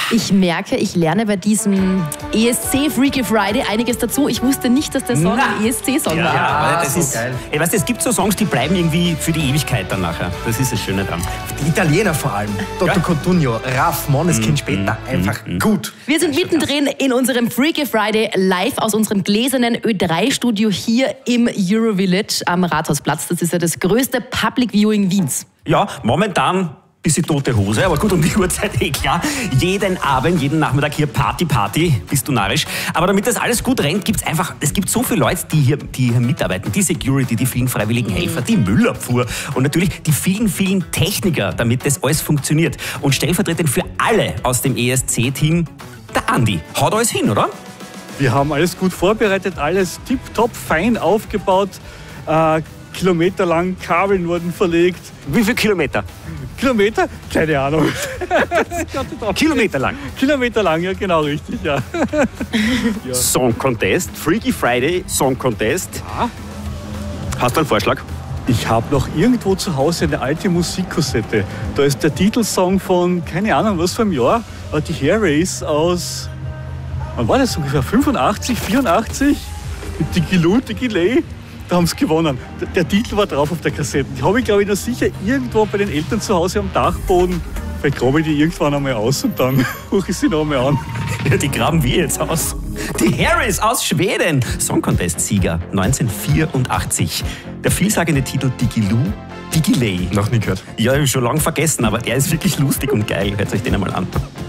Ich merke, ich lerne bei diesem ESC Freaky Friday einiges dazu. Ich wusste nicht, dass der Song ein ESC-Song war. Ja, aber das ist geil. Weißt du, es gibt so Songs, die bleiben irgendwie für die Ewigkeit dann nachher. Das ist das Schöne dran. Die Italiener vor allem. Toto Cotugno, Raff, Måneskin später. Einfach gut. Wir sind mittendrin in unserem Freaky Friday live aus unserem gläsernen Ö3-Studio hier im Eurovillage am Rathausplatz. Das ist ja das größte Public Viewing Wiens. Ja, momentan bisschen tote Hose, aber gut, um die Uhrzeit klar. Jeden Abend, jeden Nachmittag hier Party, bist du narrisch. Aber damit das alles gut rennt, es gibt so viele Leute, die hier mitarbeiten. Die Security, die vielen freiwilligen Helfer, die Müllabfuhr und natürlich die vielen Techniker, damit das alles funktioniert. Und stellvertretend für alle aus dem ESC-Team, der Andi. Haut alles hin, oder? Wir haben alles gut vorbereitet, alles tipptopp, fein aufgebaut. Kilometerlang Kabeln wurden verlegt. Wie viele Kilometer? Kilometer? Keine Ahnung. Kilometer lang. Kilometer lang, ja genau, richtig, ja. Song Contest, Freaky Friday Song Contest. Ja. Hast du einen Vorschlag? Ich habe noch irgendwo zu Hause eine alte Musikkassette. Da ist der Titelsong von, keine Ahnung, was für ein Jahr, die Hair Race aus, wann war das ungefähr, 85, 84? Mit Digiloo, Digilay. Da haben sie gewonnen. Der Titel war drauf auf der Kassette. Die habe ich, glaube ich, noch sicher irgendwo bei den Eltern zu Hause am Dachboden. Vielleicht grabe ich die irgendwann einmal aus und dann rufe ich sie noch einmal an. Ja, die graben wir jetzt aus. Die Harris aus Schweden. Song Contest-Sieger 1984. Der vielsagende Titel Digiloo, Digilay. Noch nie gehört. Ja, ich habe schon lange vergessen, aber er ist wirklich lustig und geil. Hört euch den einmal an.